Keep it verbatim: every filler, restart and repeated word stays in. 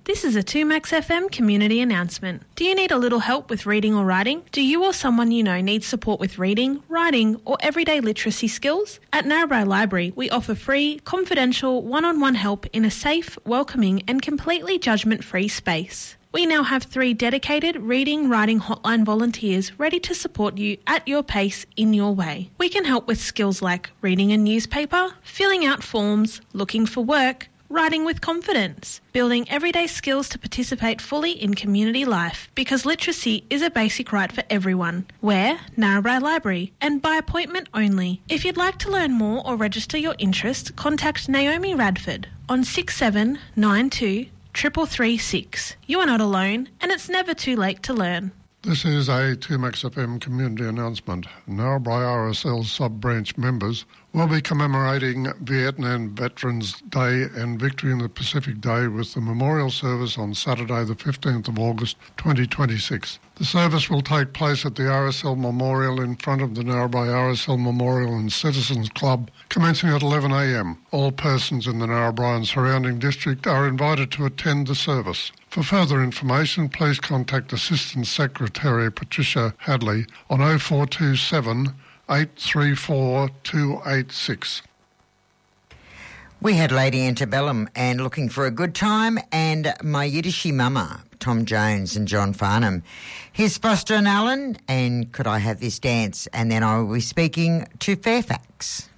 This is a two Max F M community announcement. Do you need a little help with reading or writing? Do you or someone you know need support with reading, writing or everyday literacy skills? At Narrabri Library, we offer free, confidential, one-on-one help in a safe, welcoming and completely judgment-free space. We now have three dedicated reading, writing hotline volunteers ready to support you at your pace in your way. We can help with skills like reading a newspaper, filling out forms, looking for work, writing with confidence, building everyday skills to participate fully in community life, because literacy is a basic right for everyone. We're Narrabri Library and by appointment only. If you'd like to learn more or register your interest, contact Naomi Radford on six seven nine two, three three three six. You are not alone and it's never too late to learn. This is a two Max F M community announcement. Narrabri R S L sub-branch members will be commemorating Vietnam Veterans Day and Victory in the Pacific Day with the memorial service on Saturday the fifteenth of August twenty twenty-six. The service will take place at the R S L Memorial in front of the Narrabri R S L Memorial and Citizens Club, commencing at eleven a m. All persons in the Narrabri and surrounding district are invited to attend the service. For further information, please contact Assistant Secretary Patricia Hadley on oh four two seven, eight three four, two eight six. We had Lady Antebellum and Looking for a Good Time and My Yiddishy Mama, Tom Jones and John Farnham. Here's Foster and Allen and Could I Have This Dance? And then I will be speaking to Fairfax.